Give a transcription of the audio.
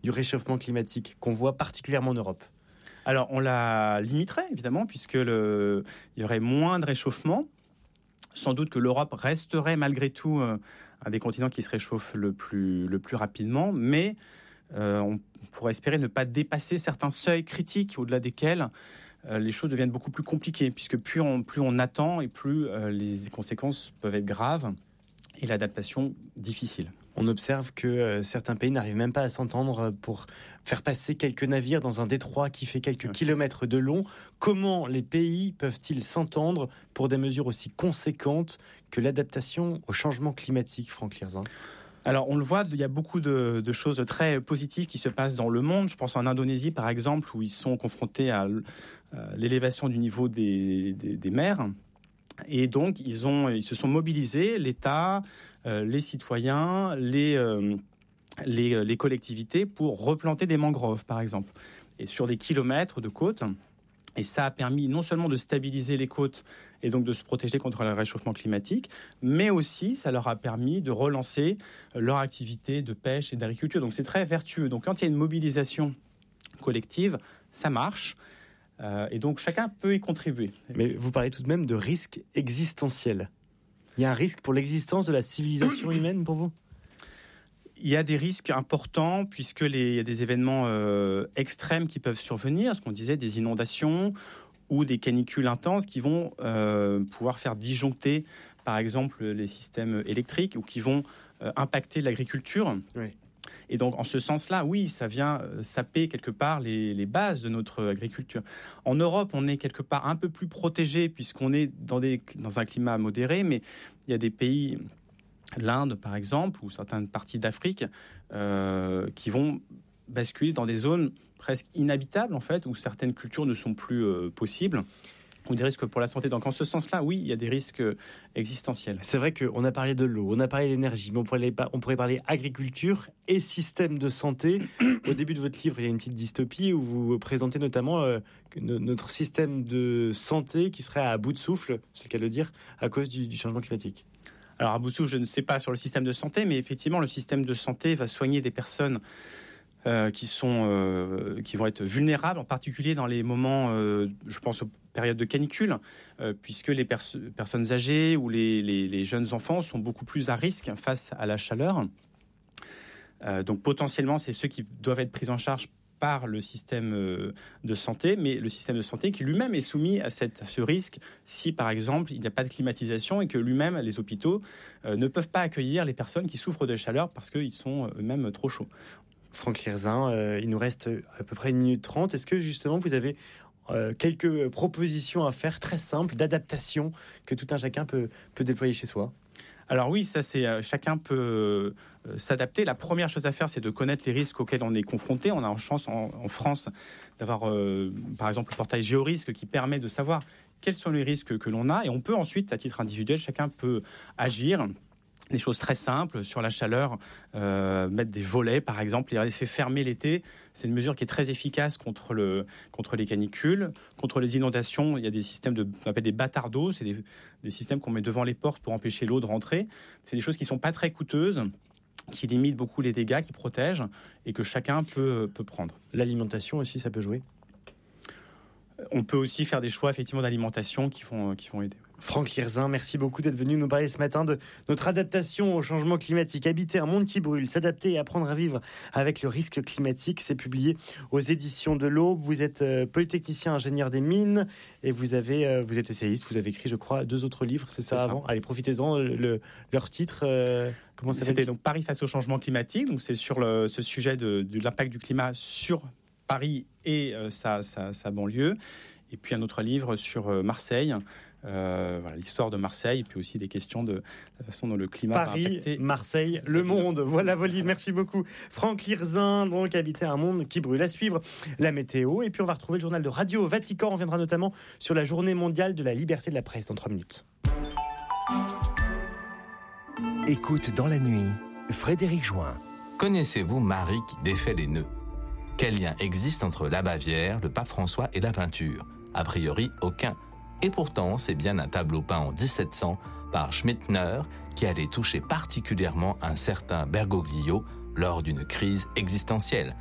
du réchauffement climatique qu'on voit particulièrement en Europe? Alors, on la limiterait, évidemment, puisque il y aurait moins de réchauffement. Sans doute que l'Europe resterait malgré tout un des continents qui se réchauffe le plus rapidement, mais on pourrait espérer ne pas dépasser certains seuils critiques au-delà desquels les choses deviennent beaucoup plus compliquées, puisque plus on attend et plus les conséquences peuvent être graves et l'adaptation difficile. On observe que certains pays n'arrivent même pas à s'entendre pour faire passer quelques navires dans un détroit qui fait quelques kilomètres de long. Comment les pays peuvent-ils s'entendre pour des mesures aussi conséquentes que l'adaptation au changement climatique, Franck Lierzin ? Alors, on le voit, il y a beaucoup de choses très positives qui se passent dans le monde. Je pense en Indonésie, par exemple, où ils sont confrontés à l'élévation du niveau des mers. Et donc, ils se sont mobilisés, l'État, les citoyens, les collectivités, pour replanter des mangroves, par exemple, et sur des kilomètres de côtes. Et ça a permis non seulement de stabiliser les côtes et donc de se protéger contre le réchauffement climatique, mais aussi ça leur a permis de relancer leur activité de pêche et d'agriculture. Donc c'est très vertueux. Donc quand il y a une mobilisation collective, ça marche. Et donc chacun peut y contribuer. Mais vous parlez tout de même de risque existentiel. Il y a un risque pour l'existence de la civilisation humaine pour vous ? Il y a des risques importants puisqu'il y a des événements extrêmes qui peuvent survenir, ce qu'on disait, des inondations ou des canicules intenses qui vont pouvoir faire disjoncter, par exemple, les systèmes électriques ou qui vont impacter l'agriculture. Oui. Et donc, en ce sens-là, oui, ça vient saper quelque part les bases de notre agriculture. En Europe, on est quelque part un peu plus protégé puisqu'on est dans un climat modéré, mais il y a des pays, l'Inde par exemple, ou certaines parties d'Afrique, qui vont basculer dans des zones presque inhabitables en fait, où certaines cultures ne sont plus possibles. Ou des risques pour la santé. Donc en ce sens-là, oui, il y a des risques existentiels. C'est vrai qu'on a parlé de l'eau, on a parlé de l'énergie, mais on pourrait parler agriculture et système de santé. Au début de votre livre, il y a une petite dystopie où vous présentez notamment notre système de santé qui serait à bout de souffle, c'est le cas de le dire, à cause du changement climatique. Alors à bout de souffle, je ne sais pas sur le système de santé, mais effectivement, le système de santé va soigner des personnes qui vont être vulnérables, en particulier dans les moments, je pense aux périodes de canicule, puisque les personnes âgées ou les jeunes enfants sont beaucoup plus à risque face à la chaleur. Donc potentiellement, c'est ceux qui doivent être pris en charge par le système de santé, mais le système de santé qui lui-même est soumis à ce risque si, par exemple, il n'y a pas de climatisation et que lui-même, les hôpitaux, ne peuvent pas accueillir les personnes qui souffrent de chaleur parce qu'ils sont eux-mêmes trop chauds. Franck Lierzin, il nous reste à peu près 1 minute 30. Est-ce que justement vous avez quelques propositions à faire très simples d'adaptation que tout un chacun peut déployer chez soi ? Alors oui, ça c'est chacun peut s'adapter. La première chose à faire, c'est de connaître les risques auxquels on est confronté. On a en chance en France d'avoir par exemple le portail Géorisque qui permet de savoir quels sont les risques que l'on a, et on peut ensuite, à titre individuel, chacun peut agir. Des choses très simples sur la chaleur, mettre des volets par exemple, les laisser fermer l'été, c'est une mesure qui est très efficace contre les canicules, contre les inondations. Il y a des systèmes qu'on appelle des bâtards d'eau, c'est des systèmes qu'on met devant les portes pour empêcher l'eau de rentrer. C'est des choses qui sont pas très coûteuses, qui limitent beaucoup les dégâts, qui protègent et que chacun peut prendre. L'alimentation aussi, ça peut jouer. On peut aussi faire des choix effectivement d'alimentation qui vont aider. Franck Lierzin, merci beaucoup d'être venu nous parler ce matin de notre adaptation au changement climatique. Habiter un monde qui brûle, s'adapter et apprendre à vivre avec le risque climatique, c'est publié aux éditions de l'Aube. Vous êtes polytechnicien, ingénieur des mines et vous êtes essayiste. Vous avez écrit, je crois, 2 autres livres, c'est ça avant. Allez, profitez-en. Leur titre, comment ça s'appelle ? C'était donc Paris face au changement climatique. Donc c'est sur ce sujet de l'impact du climat sur Paris et sa banlieue. Et puis un autre livre sur Marseille, l'histoire de Marseille, et puis aussi des questions de la façon dont le climat Paris, va impacter Marseille, le monde. Voilà vos livres. Merci beaucoup. Franck Lierzin, donc habiter un monde qui brûle. À suivre la météo. Et puis on va retrouver le journal de Radio Vatican. On reviendra notamment sur la journée mondiale de la liberté de la presse dans 3 minutes. Écoute dans la nuit, Frédéric Join. Connaissez-vous Marie qui défait les nœuds ? Quel lien existe entre la Bavière, le pape François et la peinture ? A priori, aucun. Et pourtant, c'est bien un tableau peint en 1700 par Schmittner qui allait toucher particulièrement un certain Bergoglio lors d'une crise existentielle.